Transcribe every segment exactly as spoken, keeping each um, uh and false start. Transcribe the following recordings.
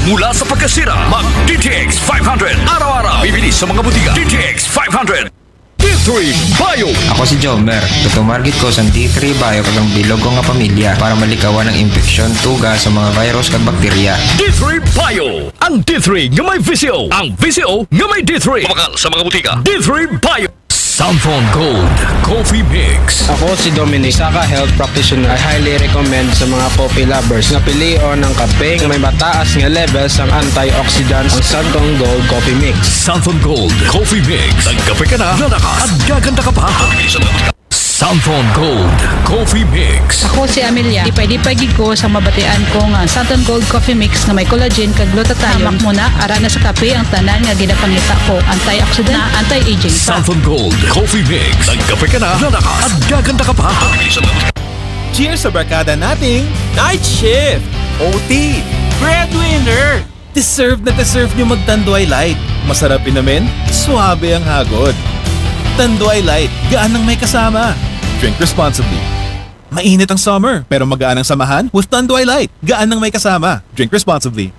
Kapansanan mula sa pagkasira. Mag D T X five hundred. Araw-araw. Bibili sa mga butika. D T X five hundred. D three Bio. Ako si Jomer. Tutumargit ko sa D three Bio kagang bilog ko nga pamilya para malikawan ng infeksyon, tuga sa mga virus kag bakterya. D three Bio. Ang D three nga may V C O. Ang V C O nga may D three. Kumakal sa mga butika. D three Bio. Sunphone Gold Coffee Mix. Ako si Dominic, Saka Health Practitioner. I highly recommend sa mga coffee lovers nga pilion ng kape nga may mataas nga levels ang antioxidants ang Sunphone Gold Coffee Mix. Sunphone Gold Coffee Mix. Nagkape ka na, lalakas at gaganda ka pa. Sunphone Gold Coffee Mix. Ako si Amelia. Ipay-dipay gid ko sa mabatian ko nga Sunphone Gold Coffee Mix nga may collagen kag glutathione. Hamak mo na ara na sa kape ang tanan nga ginapangita ko. Antioxidant na anti-aging pa. Sunphone Gold Coffee Mix. Nagkape ka na, lalakas at gaganda ka pa. Cheers sa barkada nating Night Shift, O T, Breadwinner. Deserve na deserve nyo magtanduay light. Masarap inamin, suabe ang hagod. Tanduay light, gaan ang may kasama. Drink responsibly. Mainit ang summer, pero magaan ang samahan with Tanduay Light. Gaan ang may kasama. Drink responsibly.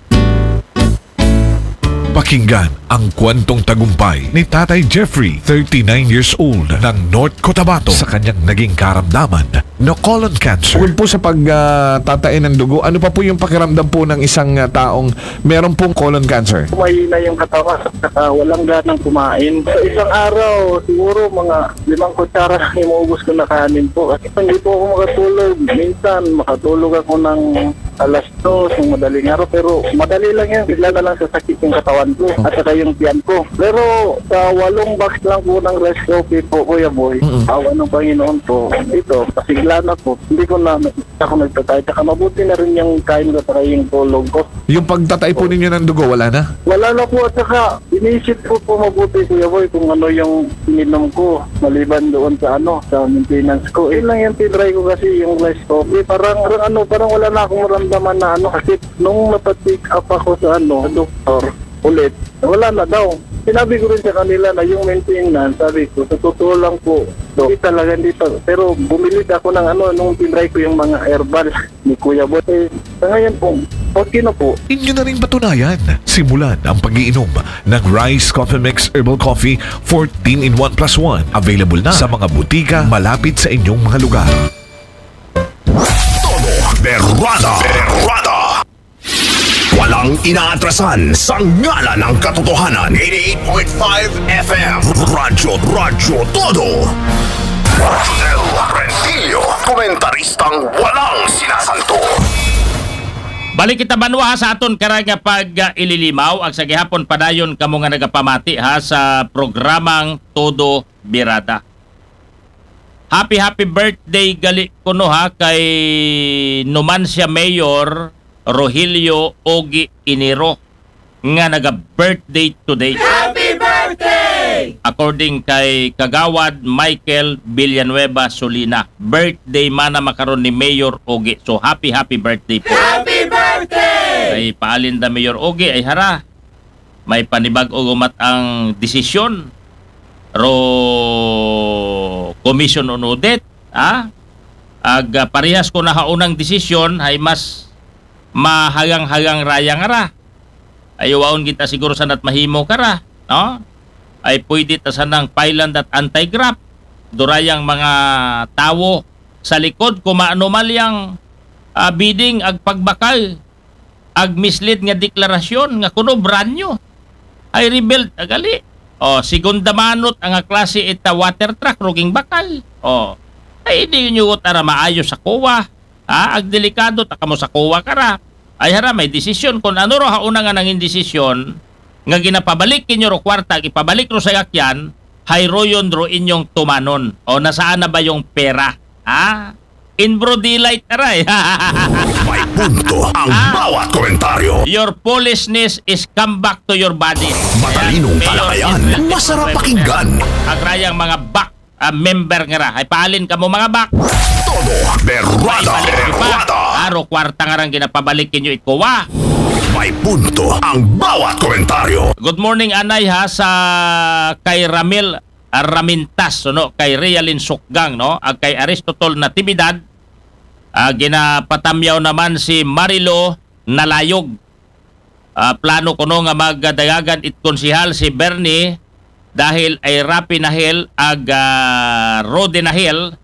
Pakinggan ang kwentong tagumpay ni Tatay Jeffrey, thirty-nine years old, ng North Cotabato sa kanyang naging karamdaman na colon cancer. Bukod po sa pagtatain ng dugo, ano pa po yung pakiramdam po ng isang uh, taong meron pong colon cancer? Mahina yung katawan at saka walang ganang kumain. Sa isang araw, siguro mga limang kutsara lang yung maubos ko na kanin po. Kasi hindi po ako makatulog. Minsan, makatulog ako ng alas dos, ng madaling araw. Pero madali lang yan. Bigla na lang sasakit yung katawan ko at saka yung tiyan ko. Pero sa walong box lang po ng rice coffee po, Kuya Boy, mm-hmm. awa ng Panginoon po, ito, pasigla na po. Hindi ko na ako nagtatay. Saka mabuti na rin yung kain ko at saka yung tulog ko. Yung pagtatay po ninyo ng dugo, wala na? Wala na po at saka inisip po po mabuti, Kuya Boy, kung ano yung ininom ko maliban doon sa ano, sa maintenance ko. Yun lang yung tinry ko kasi yung rice coffee. Parang, parang ano, parang wala na akong maramdaman na ano kasi nung napatik up ako sa ano, sa doktor ulit, wala na daw. Sinabi ko rin sa kanila na yung maintenance, sabi ko, sa totoo lang po, hindi talaga dito. Pero bumili ako ng ano, nung tinry ko yung mga herbal ni Kuya Boy. Eh, sa ngayon po, okay na po. Inyo na rin patunayan. Simulan ang pag-iinom ng Rice Coffee Mix Herbal Coffee fourteen in one plus one. Available na sa mga butika malapit sa inyong mga lugar. Todo Berrada. Berrada. Walang inaatrasan sa ngalan ng katotohanan. eighty-eight point five F M. Radyo, Radyo Todo. Rodel Rentillo. Komentaristang walang sinasanto. Balik kita banwa ha sa aton karay nga pag uh, ililimaw ag sa gihapon padayon kamo nga nagapamati ha sa programang Todo Birada. Happy happy birthday gali kuno ha kay Numancia Mayor Rogelio Ogi Iniro nga naga-birthday today. Happy birthday! According kay Kagawad Michael Villanueva Solina, birthday man na makaroon ni Mayor Ogi. So happy happy birthday po. Happy birthday! Kay paalin da Mayor Ogi ay hara. May panibag o gumat ang desisyon ro Commission on Audit, ha? Ag uh, parehas ko na haunang desisyon ay mas mahagang-hagang raya nga ra. Ayawaon kita siguro sanat mahimo ka ra, no? Ay pwede ta sanang pailand at anti-graft. Durayang mga tawo sa likod kumaano malyang uh, bidding ag pagbakal ag mislead nga deklarasyon nga kuno branyo ay rebuild agali. O segunda manot ang klase ita water truck ruging bakal. O ay di nyo tara maayo sa kuwa. Ha, ag delikado ta kamo sa kuwa kara. Ay hara may desisyon kung ano ro hauna nga nangin desisyon nga ginapabalik kinyo ro kwarta ipabalik ro sa yakyan hay royon ro inyong tumanon. O nasaan na ba yung pera? Ha? In broad daylight aray. May punto ang bawat komentaryo. Your foolishness is come back to your body. Matalinong talakayan, masarap pakinggan. Agrayang mga back uh, member nga ra. Ay paalin ka mo mga back. Todo Berrada. Berrada. Aro kwarta nga rang ginapabalik kinyo ikuwa. May punto ang bawat komentaryo. Good morning anay ha sa kay Ramil Ramintas no kay Realin Sukgang no ag kay Aristotol Natividad uh, ginapatamyaw naman si Marilo Nalayog ah, plano ko no nga magdayagan it konsihal si Bernie dahil ay rapi na hil ag uh, rode na hil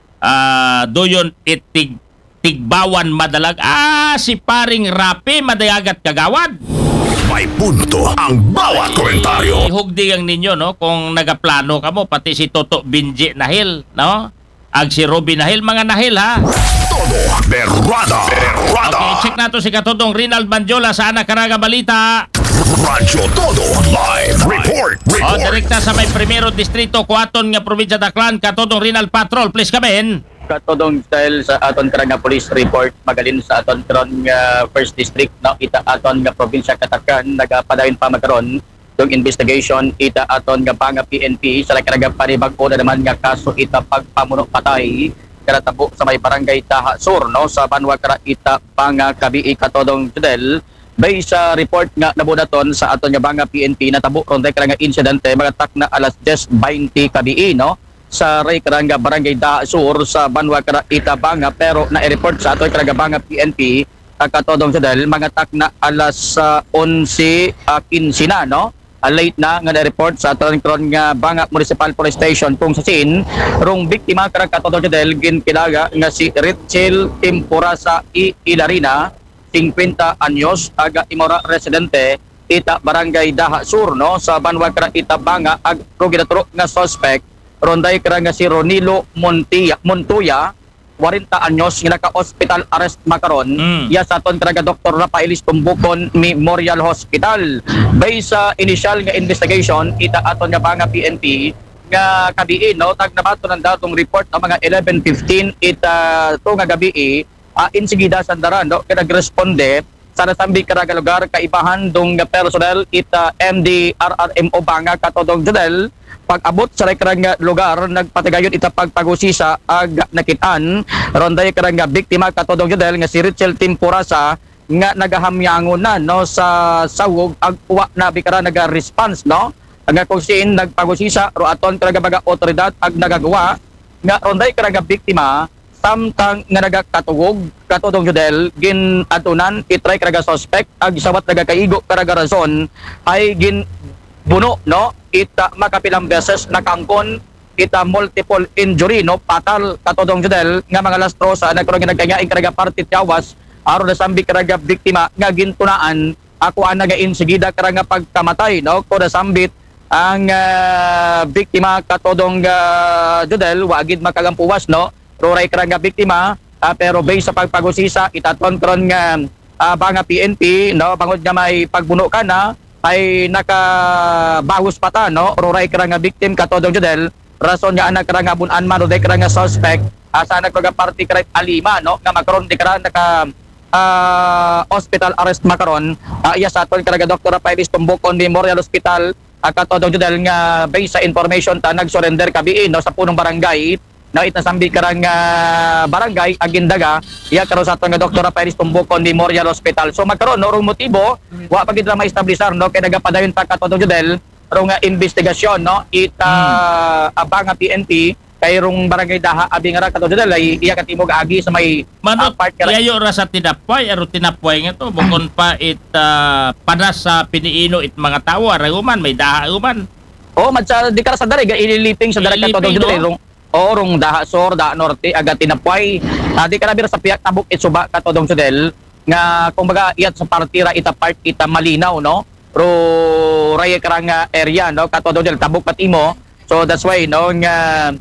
uh, doyon itig tigbawan madalag. Ah, si paring rapi madayagat kagawad. May punto ang bawat komentaryo. Ihugdigang ninyo no kung nagaplano ka mo pati si Toto Binji nahil no ag si Robin nahil mga nahil ha. Todo Berrada. Berrada. Okay, check nato si Katodong Rinald Manjola sa Ana Caraga Balita. Radyo Todo Live Report. O, Report. direkta sa may primero distrito kuaton nga probinsya Daklan. Katodong Rinald Patrol, please come in. Katodong style sa aton karang nga police report magalin sa aton karon nga first district no ita aton nga probinsya Katakan nagapadayon pa magkaron dong investigation ita aton nga panga P N P sa karang panibag-o na naman nga kaso ita pagpamuno patay karatabo sa may barangay Taha Sur no sa Banwa Kara ita panga Kabii Katodong Judel based sa report nga nabudaton sa aton nga banga P N P natabo ron day karang insidente magatak na alas ten twenty Kabii no sa Ray Karanga Barangay Taha Sur sa Banwa Kara Itabanga pero na-report sa ato Karanga Banga P N P Katodong Judel mga tak na alas uh, eleven fifteen na no uh, late na nga na-report sa ato karon nga Banga Municipal Police Station kung sa scene rong biktima karang Katodong Judel ginkilaga nga si Richel Tempurasa I Ilarina fifty anyos aga Imora residente ita Barangay Taha Sur no sa Banwa Kara Itabanga ag roginatro nga suspect ronday kara nga si Ronilo Montia, Montoya, forty anyos nga naka-hospital arrest makaron. Mm. Ya sa aton kara nga Doktor Rafaelis Tumbukon Memorial Hospital. Based sa initial nga investigation, ita aton nga banga P N P nga kabii no tag nabato ng datong report ang mga eleven fifteen ita to nga gabi uh, insigida sandaran no kaya nagresponde sa nasambi kara nga lugar kaibahan dong nga personnel ita M D R R M O banga Katodong Judel pag-abot sa rekrang lugar nagpatigayon ita pagpagusisa ag nakitaan ronday karang nga biktima Katodong Judel nga si Richel Tempurasa nga nagahamyangon na no sa sawog ag uwa na bikara naga-response no nga kung siin nagpagusisa ro aton karang baga otoridad ag nagagawa nga ronday karang nga biktima samtang nga nagakatugog Katodong Judel gin atunan itry karang suspect ag sawat nagakaigo karang rason ay gin buno no ita makapilang beses nakangkon ita multiple injury no patal Katodong Judel nga mga lastro sa nagkaroon nga nagkanyaing karaga partit yawas aron na sambi karaga biktima nga gintunaan ako ang naga-insigida karaga pagkamatay no ko nasambit ang uh, biktima Katodong uh, Judel wagid makagampuwas no roray karaga biktima uh, pero based sa pagpagusisa itaton karon nga uh, banga P N P no bangod nga may pagbuno ka na ay nakabahus pata no roray kara nga victim Katodong Judel rason nga anak kara nga bunan man roday kara nga suspect asa anak kara party kara alima no nga makaron di kara naka uh, hospital arrest makaron uh, iya sa aton kara nga Doktor Rafaelis Tumbukon Memorial Hospital uh, Katodong Judel nga based sa information ta nag-surrender kabii no sa punong barangay na itasambi karang uh, barangay agindaga iya karon sa aton nga Doktor Rafaelis Tumbukon Memorial Hospital so magkaron no rong motibo wa pa gid ra ma-establishar no kay nagapadayon pa Katodong Judel rong nga investigasyon no ita hmm. abanga P N P kay rong barangay Daha abi nga ra Katodong Judel ay iya katimog agi sa may manot uh, part kara yayo ra sa tinapway aro tinapway nga to bukon pa it uh, panas sa piniino it mga tawo raguman may Daha uman oh madsa di kara sa dare ililiping sa dare Katodong Judel rong orong Daha Sur, Daha Norte, aga tinapway. Uh, di ka nabira sa piyak tabuk itsuba Katodong Judel nga kumbaga iyat sa partira ita part ita malinaw no. Ro raya karang area no Katodong Judel tabuk patimo. So that's why no nga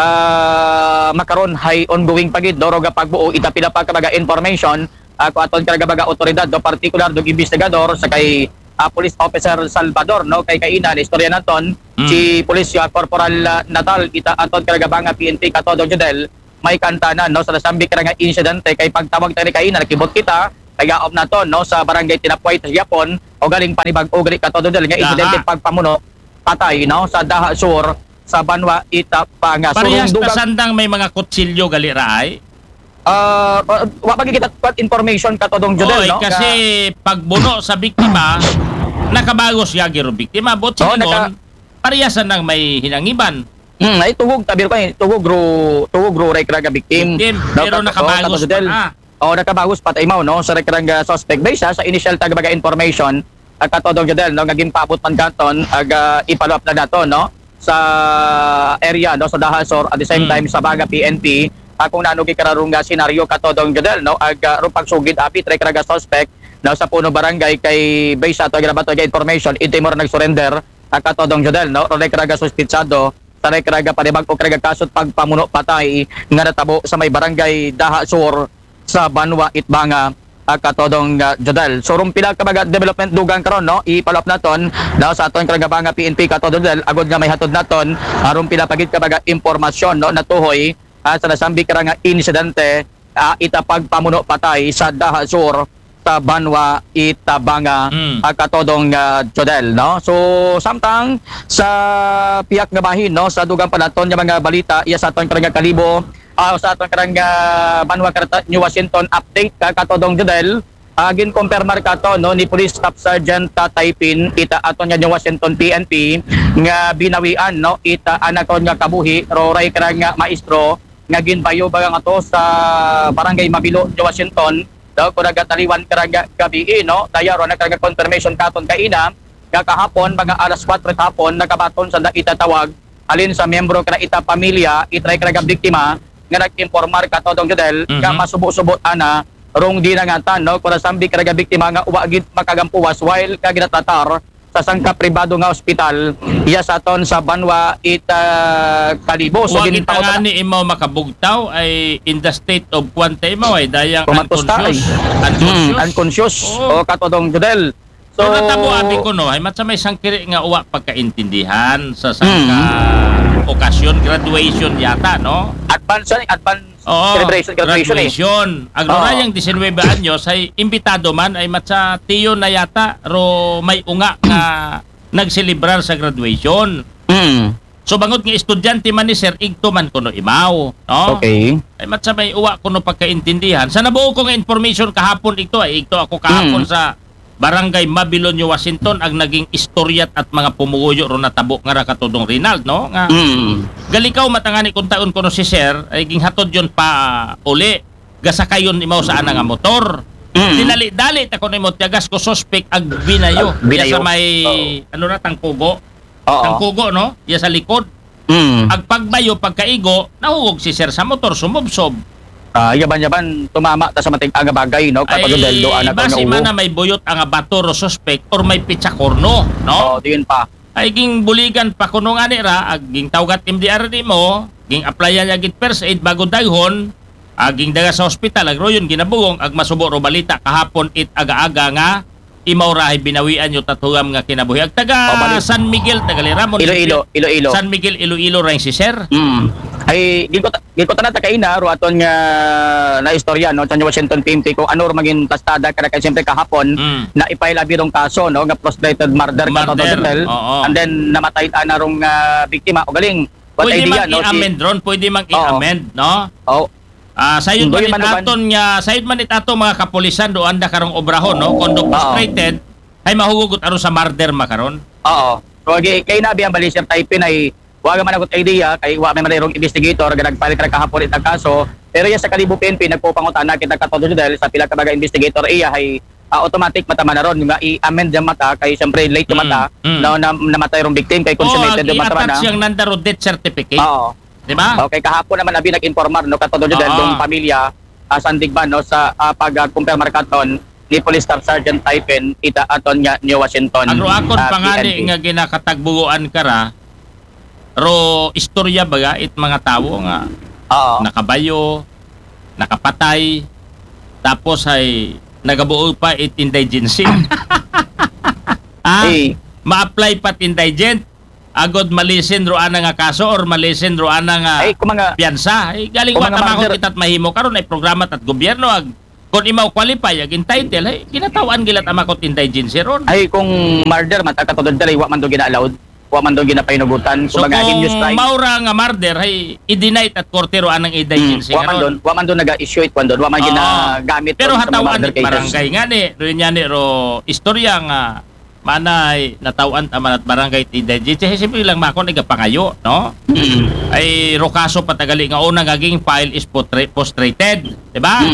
uh, makaron hay ongoing pagid do roga pagbuo ita pila pa kabaga information uh, ko aton karaga baga otoridad do particular do investigador sa kay uh, Police Officer Salvador no kay kainan istorya naton mm. si Police uh, Corporal uh, Natal kita aton karagabanga P N P Katodong Judel may kantanan no sa nasambi kara nga insidente kay pagtawag tayo kainan nakibot kita kay gaob naton no sa barangay Tinapway sa Yapon o galing panibag-o gali Katodong Judel nga insidente pagpamuno patay no sa Daha Sur sa Banwa Itapanga parehas so, kasandang may mga kutsilyo gali raay Uh, wa pagi kita pat information Katodong Judel Oy, no kasi ka... pagbuno sa biktima nakabagos ya giro biktima bot oh, sigon naka... parehasan nang may hinangiban hmm ay tugog tabir ko tugog ro tugog ro ray kraga victim victim pero no, nakabagos oh, pa o nakabahus pat imaw no sa rekrang uh, suspect based sa initial tagabaga information ag katodong judel no nga ginpaabot man katon ag uh, i-follow up na dato no sa area no sa Dahasor at the same time sa Baga P N P akong nanugi kararong nga senaryo katodong judel no ag uh, rupag sugid apit rekrang suspect no sa puno barangay kay based sa to ginabato nga information iti mo nag-surrender ag katodong judel no rekrang suspitsado sa rekrang panibag o rekrang kasot pagpamuno patay nga natabo sa may barangay Dahasor sa Banwa Itbanga uh, katodong uh, judel. So rumpila kabaga development dugang karon no i-follow up naton no sa aton karagabanga P N P katodong judel agod nga may hatod naton uh, rumpila pagit kabaga impormasyon no natuhoy uh, sa nasambi kara nga insidente uh, itapag pamuno patay sa Dahasor sa Banwa Itabanga mm. uh, katodong uh, judel no. So samtang sa piyak nga bahin no sa dugang panaton nga mga balita iya sa aton karang kalibo Uh, sa atong karang uh, Banwa Karta, New Washington update ka katodong judel uh, gin-confirmar kato no ni Police Staff Sergeant Tatay Pin ita aton nga New Washington P N P nga binawian no ita anakon nga kabuhi roray karang nga maestro nga ginbayo baga nga to sa barangay Mabilo, New Washington daw kun nagataliwan karang gabi no dayaro na karang confirmation katon kaina nga kahapon mga alas kwatro hapon nakabaton sa itatawag alin sa miyembro kana ita pamilya itray karang biktima nga nag-informar katodong judel mm-hmm. nga masubo-subot ana rong di nangatan no kung nasambi karaga biktima nga uwagid makagampuwas while kaginatatar sa sangka pribado nga ospital iya sa aton sa Banwa Ita Kalibo so gin nga ni imaw makabugtaw ay in the state of kwanta imaw ay dayang unconscious unconscious, mm, unconscious. Oh. O katodong judel so, so natabo abi ko no ay matsa may sangkiri nga uwa pagkaintindihan sa sangka mm. okasyon graduation yata no advance advance Oo, celebration graduation, graduation. eh Agrorayang nineteen anyos ay imbitado man ay matsa tiyo na yata ro may unga nga nagselebrar sa graduation mm. so bangod nga estudyante man ni sir igto man kuno imaw no okay ay matsa may uwa kuno pagkaintindihan sa nabuo ko nga information kahapon igto ay igto ako kahapon mm. sa Barangay Mabilo, New Washington ang naging istoryat at mga pumuguyo ro natabo nga ra katudong Rinald no nga mm. galikaw matangani kung taon kuno si sir ay ginghatod yon pa uli gasakayon imaw sa ana nga motor mm. dinali-dali ta kuno imo tiagas ko suspect ag binayo uh, binayo sa may oh. ano na tangkugo oh. tangkugo no iya sa likod mm. ag pagbayo pagkaigo nahugog si sir sa motor sumubsob. Ah, uh, yaban-yaban tumama ta sa matig aga bagay no kapag deldo anak ko na ulo. Ay, may buyot ang bato ro suspect or may pitsakorno, no? Oh, diyon pa. Ay ging buligan pa kuno nga ni ra aging tawgat M D R ni mo, ging applyan niya gid first aid bago daghon, aging daga sa ospital ag royon ginabugong ag masubo ro balita kahapon it aga-aga nga imaw rahay binawian yung tatugam nga kinabuhi. Ag taga oh, San Miguel, taga Liramon. Iloilo, Iloilo. San Miguel, Iloilo rin si sir. Mm. Ay, gilko ta na kaina ro aton nga na istorya no sa New Washington P M P ko ano ro maging tastada kada kay siyempre kahapon mm. na i-file birong kaso no nga frustrated murder, murder. Ka oh, oh. And then namatay ana rong uh, biktima o galing. What pwede idea no? I-amend ron, pwede mang i-amend no? Oh. Ah, uh, sayod man itaton nga, sayod man itato mga kapulisan doan da karong obrahon no, kondo frustrated ay mahugugot aron sa murder makaron. Oo. So kay nabi ang balisya type ay wag man agot idea kay wa may manirong investigator nga nagpalit ra kahapon itang kaso pero iya sa Kalibo P N P nagpupangutana kita katod dahil sa pila ka baga investigator iya ay uh, automatic mata man ron nga i-amend yung mata kay siyempre late mm, mata mm. na, na namatay rong victim kay consummated yung mata na. Oo, siyang nandaro death certificate. Oo. Di ba? Okay, kahapon naman abi nag-informar no katod dahil yung pamilya uh, sandigban no sa uh, pag-compare katon ni Police Staff Sergeant Typen ita aton nga New Washington. Agro akon uh, pangani nga ginakatagbuguan kara ro istorya baga it mga tawo nga oo nakabayo nakapatay tapos ay nagabuo pa it indigency ah hey. Ma-apply pat indigent agod malisin ro ana nga kaso or malisin ro ana nga hey, mga, piyansa ay galing wa tamakot itat mahimo karon ay programa tat gobyerno ag kung imaw qualify ag entitle ay ginatawan gilat amakot indigency ron ay kung murder man katod dali wa man do gina-allowed wa man do ginapainugutan so kung maura nga murder ay i-deny at kortero anang indigency hmm, wa man don wa man don naga-issue it don wa man ginagamit pero hatawan ni barangay nga ni ro nya ni ro istorya nga manay natawan taman at barangay indigency simple lang makon igapangayo no ay ro kaso patagali nga una gaging file is frustrated di ba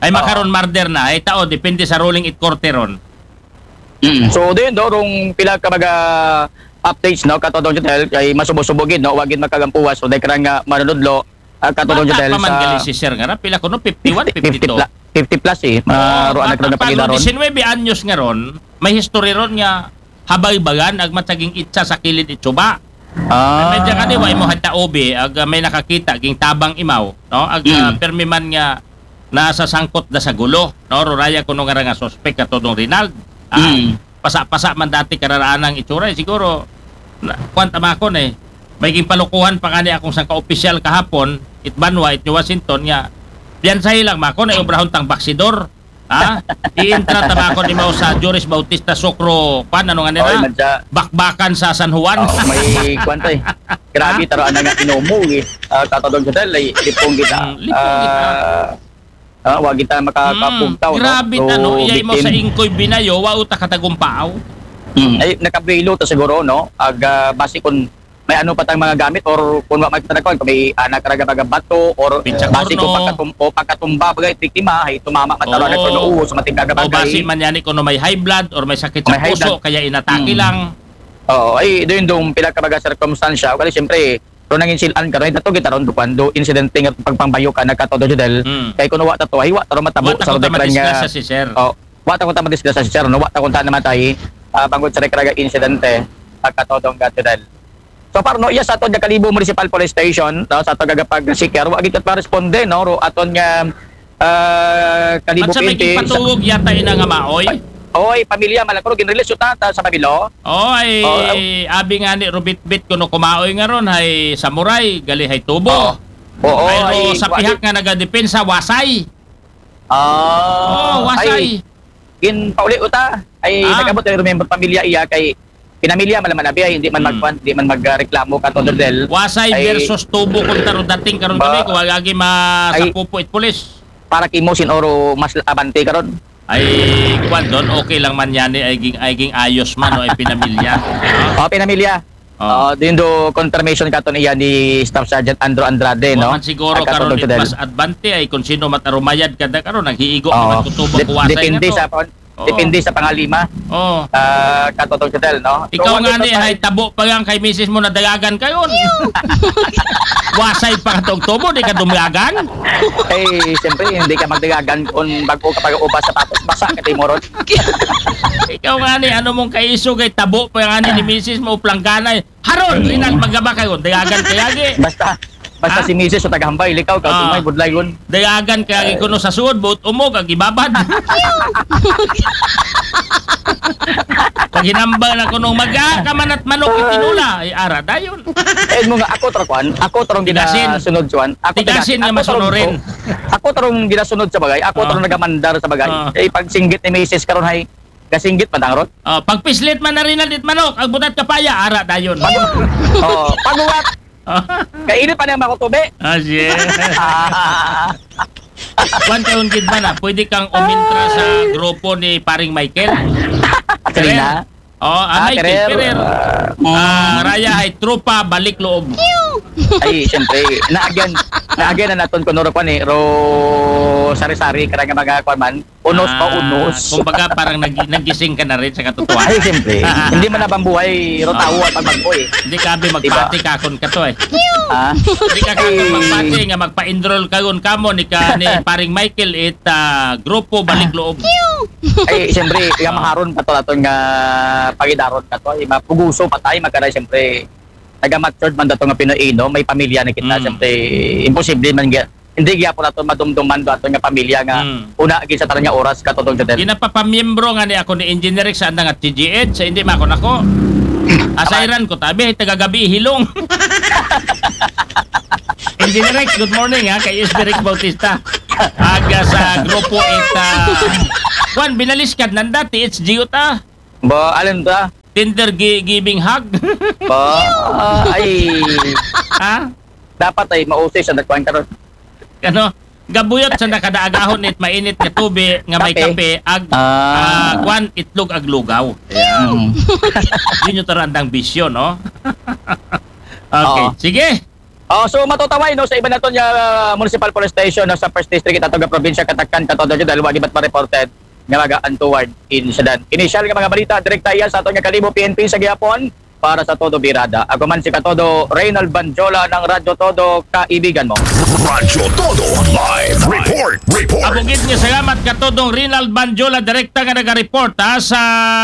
Ay makaron murder na, ay tao, depende sa ruling it quarter ron. Mm. So din do rong pila ka mga updates no katodong judel kay masubosubogid no wagid makagampuwas so dekra nga manunudlo uh, katodong judel sa paman sa si sir nga pila ko no fifty-one, fifty-two. fifty plus eh uh, ro anak na pagidaron. nineteen anyos nga ron, may history ron nga habay-bagan ag mataging itsa sa kilid itsuba. Ah. Medyo kani way mo hata obi ag uh, may nakakita ging tabang imaw no ag uh, Mm. permi man nga nasa sangkot da sa gulo no ruraya kuno nga nga suspect katodong Rinald. Ah, Mm. pasa-pasa man dati kararaan ang itsura eh, siguro na, kwanta makon eh may palukuhan pa kani akong sang ka-opisyal kahapon itbanwa it New Washington nga piyansay lang makon ay obrahon tang baksidor ha i-entra tamakon imaw sa Juris Bautista Socro pan ano nga Oy, nila madya. bakbakan sa San Juan. Oh, may kwanta eh. Grabe taro ana nga inumo eh. Uh, katodong judel ay lipong kita. Mm, lipong kita. Ah, uh, wag kita makakapugtaw Mm, grabe no. tano So, iyay mo victim. sa ingkoy binayo wa uta katagumpaaw. Mm. Ay nakabrilo to siguro no. Ag uh, base kun may ano pa tang mga gamit or kung wa magtanakon kung may anak raga baga bato or Pitsa base korno. ko pagkatum o pagkatumba bagay biktima ay tumama mataro na Oo. kuno uho sa mating O basi bagay. man yani kuno may high blood or may sakit sa May high puso blood. kaya inatake Mm. lang. Oo, ay doon dong pila ka baga circumstansya kasi siyempre ro nangin silan karon dato gitaron do kwando insidente nga pagpambayo ka nagkatodo judel Mm. kay kuno wa tato ay wa taro matabo Wata sa ko ta dekran nga madisgrasya si sir. oh wa ta ko ta madisgrasya si sir no wa ta ko ta namatay uh, bangod sa rekraga insidente pagkatodong judel. So parno iya sa aton nga Kalibo Municipal Police Station no sa aton gagapag siker wa gid ka responde no ro aton nga uh, Kalibo At sa may P N P patungog yata ina nga maoy. oy pamilya malakro ginrelease yung tata sa Pabilo. Oh, ay Oh, abi nga ni Rubit-bit kuno kumaoy nga ron hay samurai gali hay tubo. Oo. Oo, Pero ay, sa wa- pihak nga nagadepensa wasay. Ah, Oh, wasay. gin pauli uta ay Ah. nagabot ay remember pamilya iya kay pinamilya man man abi hindi man Hmm. magkwan hindi man magreklamo ka to del Wasay Ay- versus tubo kung taro dating karon Ba- gabi ko agagi Ay- masapupo it pulis. para kimo sin oro mas abante karon. Ay kwan doon okay lang man yan eh, ay ging ay ging ayos man o ay pinamilya. Oh, pinamilya. Oh. Oh, din do confirmation katon iya ni Staff Sergeant Andrew Andrade No? no. Man siguro Ay, karon katulog it to del. mas advante ay kung sino matarumayad kada karon naghiigo Oo. man kutubo Dep- kuwasay depende nga sa to. Oo. depende sa pangalima. Oh. Ah, katotong del no. So, Ikaw wag nga ito ni tayo- ay tabo pa yan kay misis mo na dayagan kayon. Wasay pa katong tubo di ka dumiyagan. eh siyempre hindi ka magdagagan kung bago ka pag-ubas sa patos basa ka tayo moron. Ikaw nga ni ano mong kaiso kay tabo pa nga ni ni misis mo plangganay. Haron rinal magaba kayon dayagan kayagi. Basta basta Ah? si Missus sa tagahambay likaw ka Ah. tumay budlay gon. Dayagan kayagi kuno sa suod buot umog ag ibabad. Pag hinambal na kuno maga kamanat manok itinula ay ara dayon. Eh mo nga ako trakwan, ako tarong Tigasin. ginasunod suan. Ako Tigasin nga ako tarong- masunurin. Ako tarong ginasunod sa bagay, ako Ah. tarong nagamandar sa bagay. Ah. Eh pag singgit ni Missus karon hay kasinggit padangrot. Oh, pag pislit man na rin dit manok ag butat kapaya ara dayon. Oh, panuwat. Kainit pa naman ako tube. Ah, yeah. Ah. Kwan taon gid man na, pwede kang umintra sa grupo ni paring Michael. Karina. Oh, ah, Ah, Michael Perer. Perer. Ah, Raya ay trupa balik loob. Ay, siyempre, naagyan, naagyan na naton kuno ro kwan eh, ro sari-sari karang nga mga kwan man, unos pa Ah, unos. Kumbaga parang nag nagising ka na rin sa Ay, katotohanan. siyempre, hindi man nabambuhay ro tawo at pagmagpo eh. Hindi ka abi magpati kakon ka to eh. Ha? Hindi ka kakon magpati nga magpa-enroll kagon kamo ni ka ni paring Michael it ah, grupo balik loob. Ay, siyempre, yung maharon pa to naton nga pagidaron ka to, ay mapuguso pa tayo, magkara siyempre, taga-matured man dato nga Pinoy, no? May pamilya na kita, Mm. siyempre, imposible man nga, hindi gya po nato madumduman dato nga pamilya nga, Mm. una, agin sa tarang nga oras, katulong sa del. Ginapapamiyembro nga ni ako ni Engineer sa andang at T G H, sa hindi makon ako. Asairan ko tabi, tagagabi hilong. Engineer Rex, good morning ha, kay S B Rick Bautista. Aga sa grupo ita. Juan, binaliskad nanda, T H G ta. Ba, alam ta? Tinder gi giving hug. Ba, ah, ay, Ha? dapat ay mausay sa nagkuhan karon. Ano? Gabuyot sa nakadaagahon nit mainit nga tubig nga may Kape. kape ag Ah. ah, kwan itlog ag lugaw. Ayan. Mm. Yun yung tarandang bisyo, no? Okay, Oo. sige. Oh, so matutaway no sa iba naton nga uh, municipal police station no, sa first district ato nga probinsya Katakan katodo jud dahil wa gibat ma-reported nga mga untoward incident. Initial nga mga balita direkta iya sa ato nga Kalibo P N P sa gihapon para sa Todo Birada. Ako man si Katodo Reynald Banjola ng Radyo Todo, kaibigan mo. Radyo Todo Live Report. Report. Abugid niya salamat Katodong Reynald Banjola, direkta nga naga-report ha, sa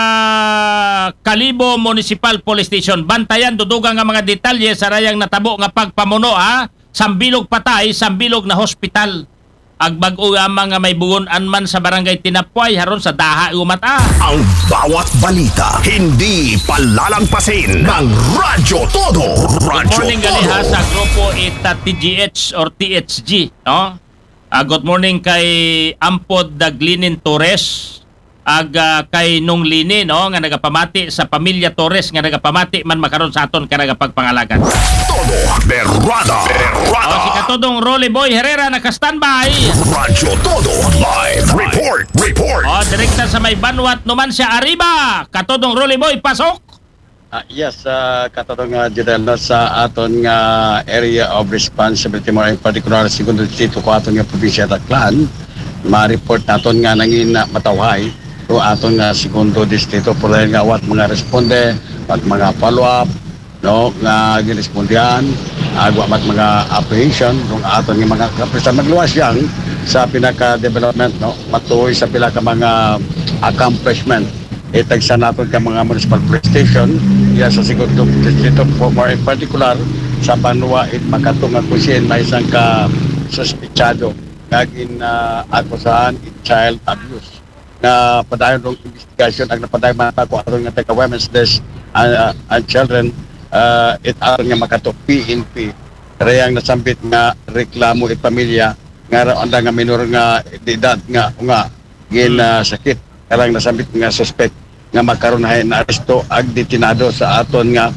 Kalibo Municipal Police Station. Bantayan dudugang nga mga detalye sa rayang natabo nga pagpamuno ha. Sambilog patay, sambilog na hospital. Agbag-o amang nga may bugon-an man sa barangay Tinapway haron sa daha umata. Ang bawat balita hindi palalampasin ng Radyo Todo. Radyo Good morning gali ha sa grupo ita T G H or T H G, no? Uh, good morning kay Ampod Daglinin Torres, aga kay Nung Lini, no, nga nagapamati sa pamilya Torres nga nagapamati man makaron sa aton ka nagapagpangalagan. Todo Berrada. Berrada. O, si Katodong Rolly Boy Herrera naka-standby. Radyo Todo Live Report. Report. O, direkta sa may banwat numan siya arriba. Katodong Rolly Boy, pasok. Uh, yes, uh, katulong nga uh, no, sa aton nga area of responsibility mo in particular segundo distrito ko aton nga probinsya Taclan, ma-report naton nga nangin na matawhay to aton nga segundo distrito por nga wat mga responde at mga follow-up no nga girespondihan agwa mat mga apprehension kung aton nga mga kapresa magluwas yang sa pinaka-development no matuoy sa pila ka mga accomplishment itag sa naton ka mga municipal police station iya sa segundo distrito more in particular sa Banwa it makatunga kusin may isang ka suspechado naging uh, akusahan in child abuse na padayon ng investigation ang napadayon mata ko aron nga taga women's desk uh, and children uh, it aron nga makato P N P reyang nasambit nga reklamo it pamilya nga anda nga minor nga edad nga nga gin uh, sakit karang nasambit nga suspect nga magkaroon na aresto ag detinado sa aton nga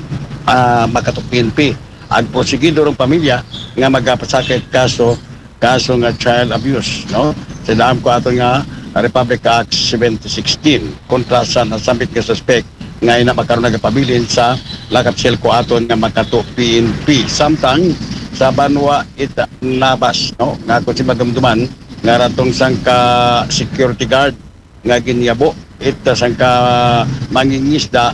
uh, makato P N P ag prosegido rong pamilya nga magapasakit kaso kaso nga child abuse no sidam ko aton nga Republic Act seventy sixteen kontra sa nasambit nga suspect nga ina magkaroon nga pabilin sa lakap sel ko aton nga makato P N P samtang sa Banwa it nabas no nga kun si madumduman nga ratong sangka security guard nga ginyabo ita sangka mangingisda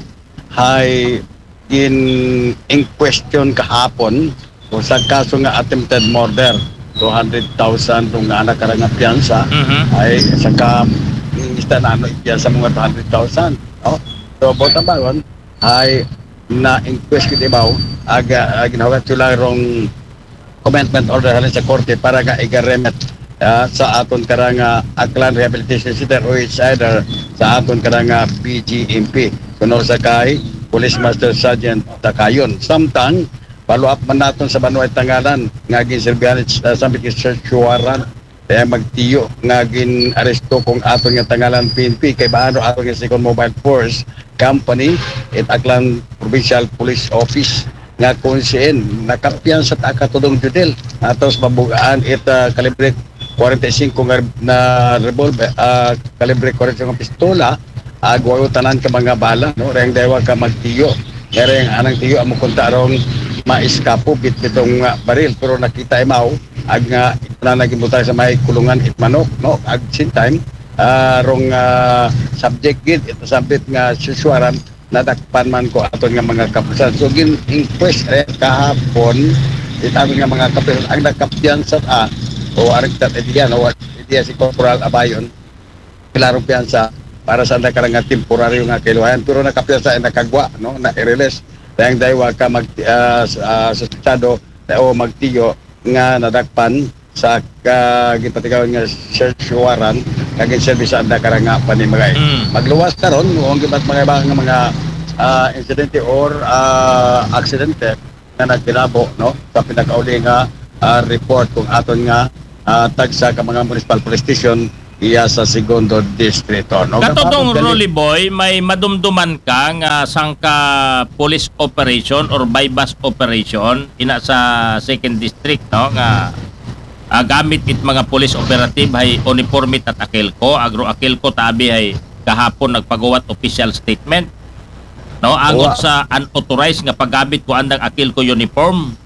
hay in in question kahapon kung sa kaso nga attempted murder two hundred thousand nung anak karang nga piyansa mm-hmm. ay sangka mangingisda na ano sa mga two hundred thousand no? So bottom line ay na in question ibaw aga ginawag sila rong commitment order halin sa korte para ga igaremet Uh, sa aton karanga Aklan Rehabilitation Center o it's either sa aton karanga P G M P kuno sa kay Police Master Sergeant Takayon samtang follow up man naton sa Banwa Tangalan nga gin surveillance uh, sambil search warrant kaya magtiyo nga gin aresto kung aton nga Tangalan P N P kay baano aton nga Second Mobile Force Company at Aklan Provincial Police Office nga konsiin nakapyan sa takatudong judel atos mabugaan it uh, kalibre forty-five nga na revolver uh, kalibre forty-five nga pistola agwayo uh, tanan ka mga bala no reng dewa ka magtiyo reng anang tiyo amo kunta rong maiskapo bit bitong uh, baril pero nakita imaw ag nga uh, nagimutay sa may kulungan it manok no ag same time uh, rong uh, subject gid ito sabit nga suswaran nadakpan man ko aton nga mga kapusan so gin inquest eh, kahapon itabi nga mga kapusan ang nakapyan sa uh, o arigtat ediyan o ediya si Corporal Abayon klarong piyansa para sa nakarang nga temporaryo nga kiluhayan pero nakapiyansa ay nakagwa no na i-release dahil dahil ka mag uh, uh, suspechado o magtiyo nga nadakpan sa uh, gipatigawan nga search warrant kagin service sa nakarang nga panimagay mm. magluwas karon kung gibat mga ibang mga uh, insidente or uh, aksidente na nagkinabo no sa pinakauli nga uh, report kung aton nga uh, tagsa ka mga municipal police station iya sa segundo distrito no katodong Rolly Boy may madumduman ka nga sangka police operation or bypass operation ina sa second district no nga uh, gamit it mga police operative hay uniforme at akilko agro akilko tabi hay kahapon nagpagawa official statement no angot sa unauthorized nga paggamit ko andang akilko uniform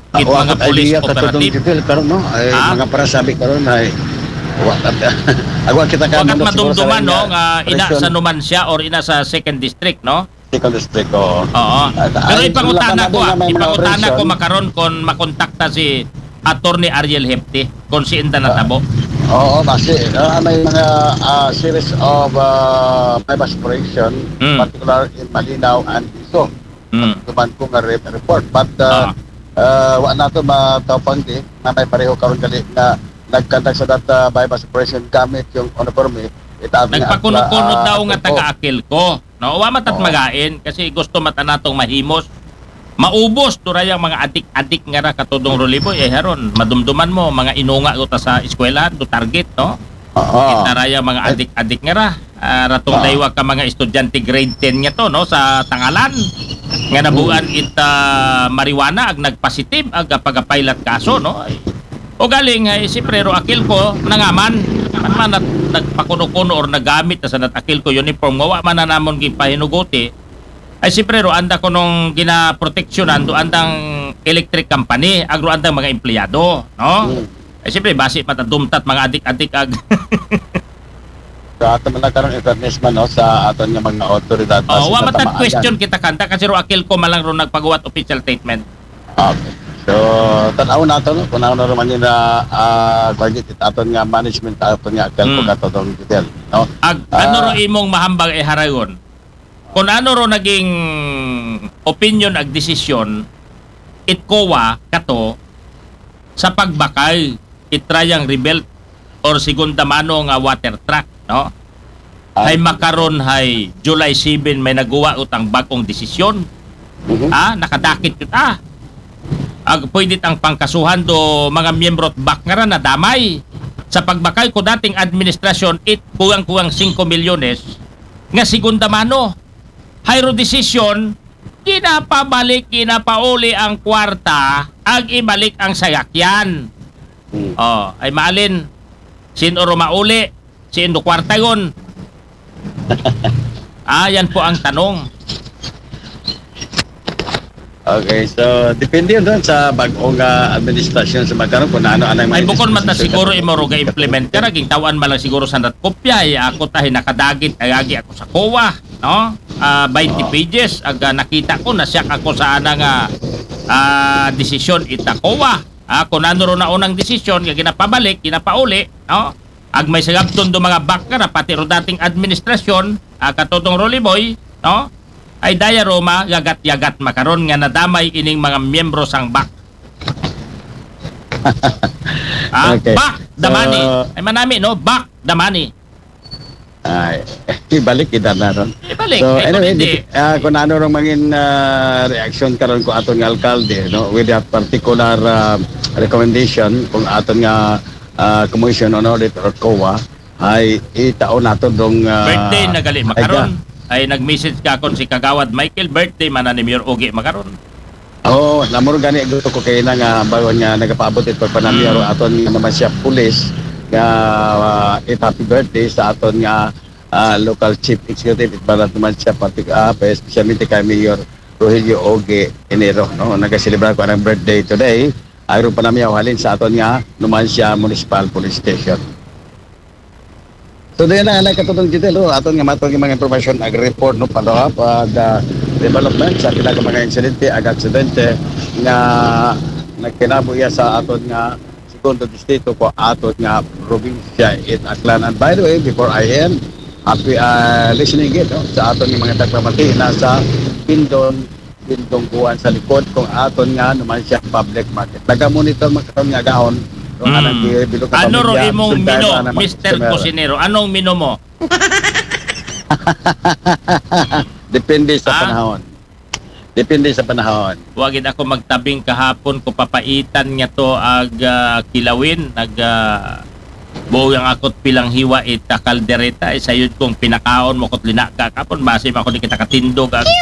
It Ako mga ang police idea katulong operative. detail karon no ay Ah? mga para sabi karon ay wa agwa kita kan Wakat madumduman no nga ina sa Numancia or ina sa second district no. second district ko. Oo. Pero ay, ipangutana laban ko, natin ah, na may mga ipangutana ko operasyon. makaron kon makontakta si Attorney Ariel Hepte kung si Inda natabo. Oo, kasi uh, may mga uh, series of uh, bypass operation, Mm. particular in Malinaw and Iso. Mm. Tuman ko nga re- report. But uh, uh, wa na ito matapang di na may pareho karon gali na nagkandak sa data bypass operation gamit yung uniforme. Itabi nga ang, Nagpakunot-kunot uh, daw nga ako. taga-akil ko. No, wa matat magain kasi gusto matanatong mahimos. Maubos to rayang mga adik-adik nga ra katudong Roliboy eh haron madumduman mo mga inunga ko ta sa eskwela do target no. Oo. Kita rayang mga adik-adik nga ra. Uh, ratong Oo. daywa ka mga estudyante grade ten nga to no sa Tangalan. Nga nabuan ita marijuana ag nagpositive ag pagapailat kaso no. Ay, o galing ay si Prero akil ko nangaman man man nat, nagpakuno-kuno or nagamit na sa natakil ko uniform nga wa man na namon gipahinuguti ay si Prero anda ko nung ginaproteksyonan do andang electric company agro andang mga empleyado no ay siyempre basi matadumtat mga adik-adik ag Sa ato man karon fairness man no sa aton nga mga otoridad. oh wa matad question kita kanta kasi ro akil ko malang ro nagpagawa official statement. Okay. So, tanaw nato no kung ano naman yun na uh, budget it aton nga management aton nga kalpo Mm. katong detail no. Ag ano ro imong mahambang e harayon? Kung ano ro naging opinion ag desisyon itkowa kato sa pagbakay itrayang rebuild or segunda mano nga water truck no? Hay makaron hay July seven may nagawa utang bagong desisyon. Mhm. Ah, nakadakit yun ah. Ag pwede ang pangkasuhan do mga miyembro at bak nga ra na damay sa pagbakay ko dating administrasyon it kuwang-kuwang five milyones nga segunda mano hayro desisyon kinapabalik kinapauli ang kwarta ag ibalik ang sayakyan. Oh, ay maalin sin oro mauli sin do kwarta gon. Ah, yan po ang tanong. Okay, so depende yun doon sa bagong uh, administrasyon sa magkaroon kung ano ano Ay bukod man ta siguro imo ro ga implement ka ging tawan man lang siguro sa nat kopya ay ako tahi nakadagit agagi ako sa C O A no uh, twenty pages ag uh, nakita ko na siya ako sa ana nga uh, desisyon ita C O A uh, kung ano ro na unang desisyon nga ginapabalik ginapauli no ag may sagabton do mga back na pati ro dating administrasyon uh, katudong Roliboy no ay daya Roma yagat-yagat makaron nga nadamay ining mga miyembro sang back. ah, Okay. back the So, money. Ay manami no, back the money. Ay, ibalik kita na ron. Ibalik. So Ay, anyway, kung hindi. di, uh, kung ano rin mangin uh, reaction karon ko aton nga alkalde no with that particular uh, recommendation kung aton nga uh, commission on audit or C O A ay itaon nato dong uh, Birthday na gali ay, makaron. Ay nag-message ka kon si Kagawad Michael birthday man ni Mayor Ogie makaron. Oo, oh, namuro gani gusto ko kay na nga bagon nga nagapaabot ito pa nami mm. aton nga naman siya pulis nga uh, it happy birthday sa aton nga uh, local chief executive para naman siya pati uh, especially kay Mayor Rogelio Ogie Enero no nagaselebrar ko ang birthday today ayro pa nami halin sa aton nga Numancia Municipal Police Station. So diyan na like katong detail oh, aton nga matong mga information ag report no follow up ag uh, development sa pila ka mga insidente ag aksidente nga nagkinabuya sa aton nga segundo distrito ko aton nga probinsya in Aklan. And by the way, before I end, happy uh, listening it no, sa aton nga mga tagpamati nasa Pindon Pindong Buwan sa likod kung aton nga naman siya public market. Naga-monitor magkaroon nga gahon kung Mm. anong bilog ka Ano ro pamilya, imong sultan, mino, anang mga Mister customer. Cosinero? Anong mino mo? Depende sa Ah? panahon. Depende sa panahon. Wagid ako magtabing kahapon ko papaitan nga to ag ah, kilawin nag uh, buo yang akot pilang hiwa ita kaldereta ay sayod kong pinakaon mo kot lina ka kapon base pa ako di kita katindog ag